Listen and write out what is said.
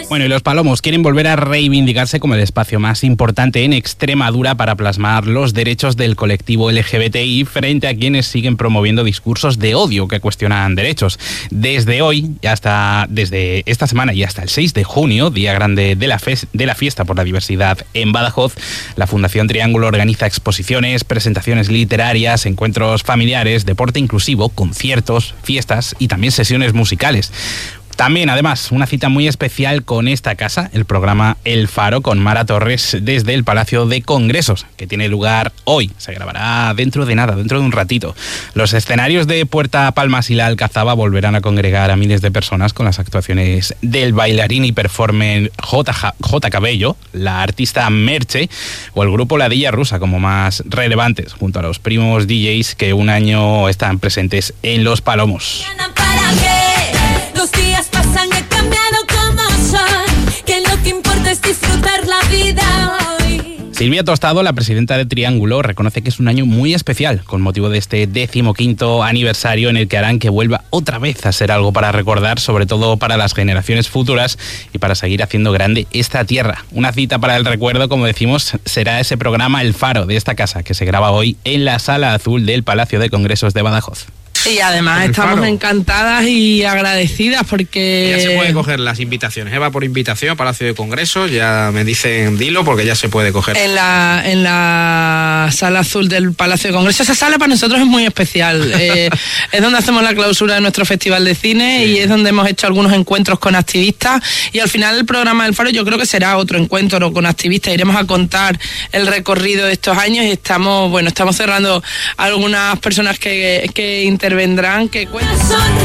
Bueno, y los Palomos quieren volver a reivindicarse como el espacio más importante en Extremadura para plasmar los derechos del colectivo LGBTI frente a quienes siguen promoviendo discursos de odio que cuestionan derechos. Desde esta semana y hasta el 6 de junio, día grande de la fiesta por la diversidad en Badajoz, la Fundación Triángulo organiza exposiciones, presentaciones literarias, encuentros familiares, deporte inclusivo, conciertos, fiestas y también sesiones musicales. También, además, una cita muy especial con esta casa, el programa El Faro, con Mara Torres desde el Palacio de Congresos, que tiene lugar hoy. Se grabará dentro de un ratito. Los escenarios de Puerta Palmas y la Alcazaba volverán a congregar a miles de personas con las actuaciones del bailarín y performer J. Cabello, la artista Merche o el grupo La Dilla Rusa como más relevantes, junto a los primos DJs que un año están presentes en Los Palomos. Los días pasan, he cambiado como soy, que lo que importa es disfrutar la vida hoy. Silvia Tostado, la presidenta de Triángulo, reconoce que es un año muy especial con motivo de este 15º aniversario en el que harán que vuelva otra vez a ser algo para recordar, sobre todo para las generaciones futuras y para seguir haciendo grande esta tierra. Una cita para el recuerdo, como decimos, será ese programa El Faro de esta casa que se graba hoy en la Sala Azul del Palacio de Congresos de Badajoz. Y además estamos encantadas y agradecidas porque... Ya se puede coger las invitaciones. Eva por invitación a Palacio de Congresos, ya me dicen dilo porque ya se puede coger. En la Sala Azul del Palacio de Congresos. Esa sala para nosotros es muy especial. Es donde hacemos la clausura de nuestro Festival de Cine, sí. Y es donde hemos hecho algunos encuentros con activistas. Y al final el programa del Faro yo creo que será otro encuentro con activistas. Iremos a contar el recorrido de estos años y estamos cerrando algunas personas que intervendrán, que cuentan.